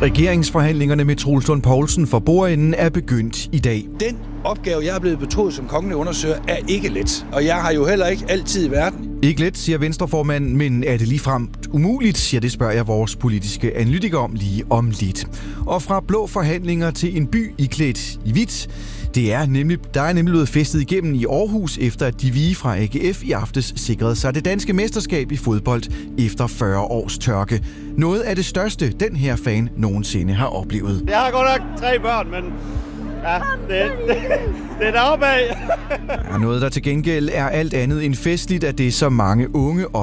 Regeringsforhandlingerne med Troels Lund Poulsen for bordenden er begyndt i dag. Den opgave, jeg er blevet betroet som kongelig undersøger, er ikke let. Og jeg har jo heller ikke altid i verden. Ikke let, siger Venstreformanden, men er det ligefrem umuligt? Ja, det spørger jeg vores politiske analytiker om lige om lidt. Og fra blå forhandlinger til en by iklædt i hvidt. Der er nemlig blevet festet igennem i Aarhus, efter at de hvide fra AGF i aftes sikrede sig det danske mesterskab i fodbold efter 40 års tørke. Noget af det største, den her fan nogensinde har oplevet. Jeg har godt nok 3 børn, men ja, det er deroppe af. Noget, der til gengæld er alt andet end festligt, at det er så mange unge